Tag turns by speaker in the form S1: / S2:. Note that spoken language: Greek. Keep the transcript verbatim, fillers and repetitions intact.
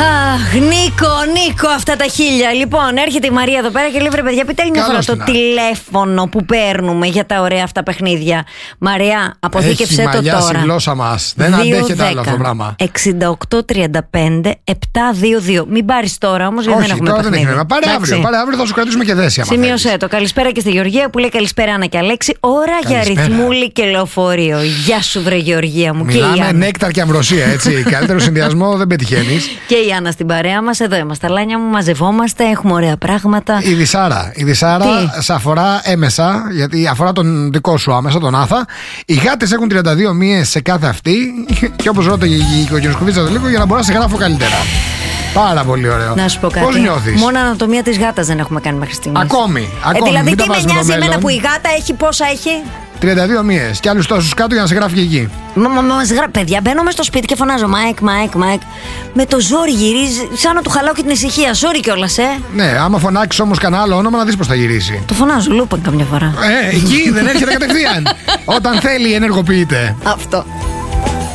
S1: Αχ, Νίκο, Νίκο, αυτά τα χίλια. Λοιπόν, έρχεται η Μαρία εδώ πέρα και λέει: βρε παιδιά, πείτε άλλη μια φορά το τηλέφωνο που παίρνουμε για τα ωραία αυτά παιχνίδια. Μαρία, αποθήκευσέ το τώρα.
S2: Η γλώσσα μας. Δεν αντέχεται άλλο αυτό το πράγμα.
S1: εξήντα οκτώ τριάντα πέντε επτακόσια είκοσι δύο. Μην πάρεις τώρα όμως, γιατί δεν έχουμε
S2: τώρα
S1: παιχνίδι.
S2: Δεν πάρε αύριο, πάρε αύριο, θα σου κρατήσουμε και δέσια.
S1: Σημείωσέ το. Καλησπέρα και στη Γεωργία που λέει: καλησπέρα Άννα και Αλέξη. Ώρα για ρυθμούλη και λεωφορείο. Γεια σου, βρε Γεωργία μου.
S2: Μιλάμε νέκταρ και αμβροσία, έτσι. Καλύτερο συνδυασμό δεν πετυχαίνεις.
S1: Και η Άννα στην παρέα μας, εδώ είμαστε. Τα λάνια μου, μαζευόμαστε, έχουμε ωραία πράγματα.
S2: Η Δυσάρα, η Δυσάρα σε αφορά έμεσα, γιατί αφορά τον δικό σου άμεσα, τον Άθα. Οι γάτες έχουν τριάντα δύο μύες σε κάθε αυτή. Και όπως ρώταγε η οικογενειοσκοπίτσα λίγο, για να μπορώ να σε γράφω καλύτερα. Πάρα πολύ ωραίο.
S1: Να σου πω κάτι.
S2: Πώς νιώθεις?
S1: Μόνο ανατομία της γάτας δεν έχουμε κάνει μέχρι στιγμής.
S2: Ακόμη. ακόμη.
S1: Ε, δηλαδή,
S2: μην
S1: τι
S2: τα
S1: με νοιάζει εμένα που η γάτα έχει, πόσα έχει?
S2: τριάντα δύο μύες και άλλους τόσους κάτω για να σε γράφει και εκεί.
S1: Μα, μα, μα, γρα... Παιδιά, μπαίνω μες στο σπίτι και φωνάζω Μάικ, Μάικ, Μάικ. Με το ζόρι γυρίζει, σαν να του χαλάω και την ησυχία. Ζόρι κιόλας, ε.
S2: Ναι, άμα φωνάξεις όμως κανένα άλλο όνομα, να δεις πώς θα γυρίσει.
S1: Το φωνάζω, λούπαν καμιά φορά.
S2: Ε, εκεί δεν έρχεται κατευθείαν. Όταν θέλει, ενεργοποιείται.
S1: Αυτό.